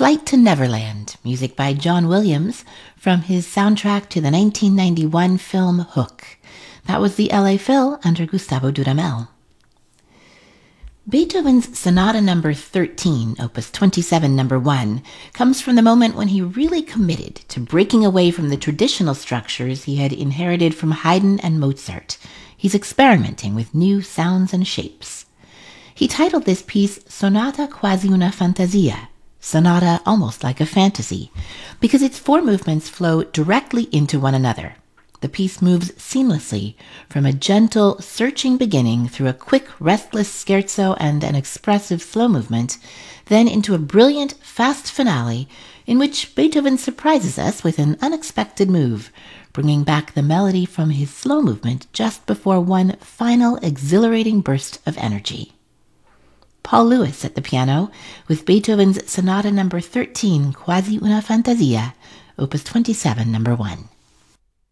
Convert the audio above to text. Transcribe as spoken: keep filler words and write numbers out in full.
Flight to Neverland, music by John Williams from his soundtrack to the nineteen ninety-one film Hook. That was the L A Phil under Gustavo Dudamel. Beethoven's Sonata number thirteen, opus twenty-seven, number one, comes from the moment when he really committed to breaking away from the traditional structures he had inherited from Haydn and Mozart. He's experimenting with new sounds and shapes. He titled this piece Sonata quasi una fantasia, sonata almost like a fantasy, because its four movements flow directly into one another. The piece moves seamlessly from a gentle, searching beginning through a quick, restless scherzo and an expressive slow movement, then into a brilliant, fast finale in which Beethoven surprises us with an unexpected move, bringing back the melody from his slow movement just before one final, exhilarating burst of energy. Paul Lewis at the piano with Beethoven's Sonata number thirteen, Quasi una Fantasia, opus twenty-seven, number one.